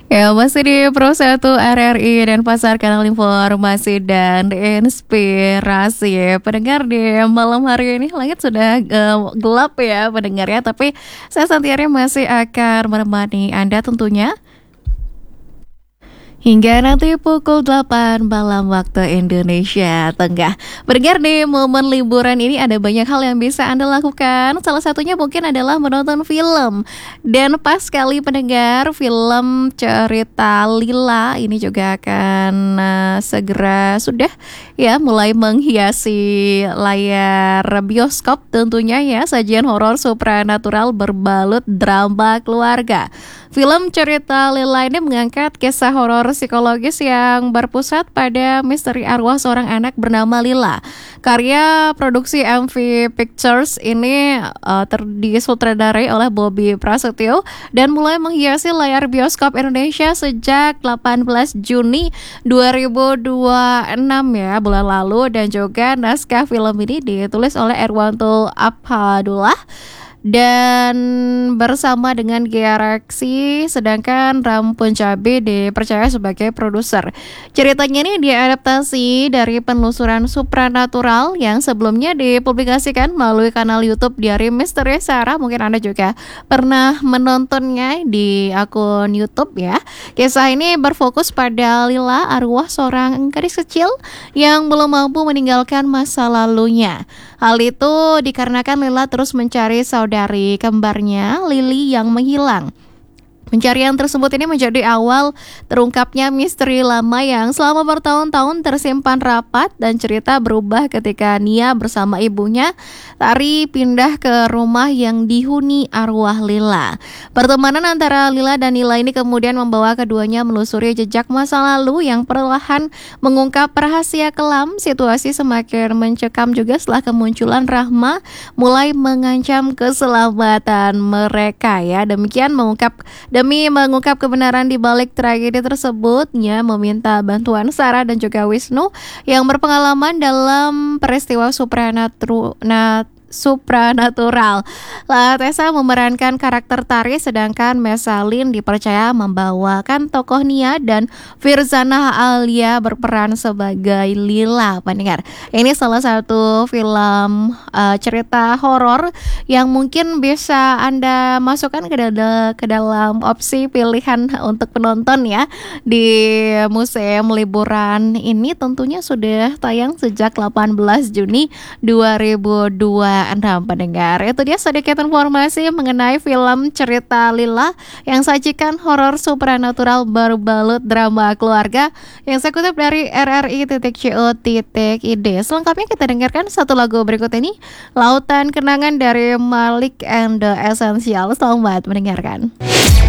Ya, masih di Pro 1 RRI dan Pasar Kanal Informasi dan Inspirasi. Pendengar di malam hari ini langit sudah gelap ya pendengarnya, tapi saya Santiara masih akan menemani Anda tentunya hingga nanti pukul 8 malam waktu Indonesia Tengah. Pendengar, di momen liburan ini ada banyak hal yang bisa Anda lakukan. Salah satunya mungkin adalah menonton film. Dan pas sekali pendengar, film cerita Lila ini juga akan segera sudah ya mulai menghiasi layar bioskop tentunya ya. Sajian horor supranatural berbalut drama keluarga. Film cerita Lila ini mengangkat kisah horor psikologis yang berpusat pada misteri arwah seorang anak bernama Lila. Karya produksi MV Pictures ini disutradarai oleh Bobby Prasetyo dan mulai menghiasi layar bioskop Indonesia sejak 18 Juni 2026 ya, bulan lalu. Dan juga naskah film ini ditulis oleh Erwanto Abhadullah dan bersama dengan Gia Reksi, sedangkan Ram Punjabi dipercaya sebagai produser. Ceritanya ini diadaptasi dari penelusuran supranatural yang sebelumnya dipublikasikan melalui kanal YouTube Diari Misteri Sarah. Mungkin Anda juga pernah menontonnya di akun YouTube ya. Kisah ini berfokus pada Lila, arwah seorang gadis kecil yang belum mampu meninggalkan masa lalunya. Hal itu dikarenakan Lila terus mencari saudari kembarnya, Lili, yang menghilang. Pencarian tersebut ini menjadi awal terungkapnya misteri lama yang selama bertahun-tahun tersimpan rapat, dan cerita berubah ketika Nia bersama ibunya Tari pindah ke rumah yang dihuni arwah Lila. Pertemanan antara Lila dan Nila ini kemudian membawa keduanya menelusuri jejak masa lalu yang perlahan mengungkap rahasia kelam. Situasi semakin mencekam juga setelah kemunculan Rahma mulai mengancam keselamatan mereka ya. Demi mengungkap kebenaran di balik tragedi tersebut, Nia meminta bantuan Sarah dan juga Wisnu yang berpengalaman dalam peristiwa supranatural. Tessa memerankan karakter Tari, sedangkan Mesalin dipercaya membawakan tokoh Nia, dan Firzana Alia berperan sebagai Lila. Pendengar, ini salah satu film cerita horor yang mungkin bisa Anda masukkan ke dalam opsi pilihan untuk penonton ya. Di museum liburan ini tentunya sudah tayang sejak 18 Juni 2002. Pendengar, itu dia sedikit informasi mengenai film cerita Lila yang sajikan horor supranatural berbalut drama keluarga yang saya kutip dari rri.co.id. Selengkapnya kita dengarkan satu lagu berikut ini, Lautan Kenangan dari Malik and the Essential. Selamat mendengarkan.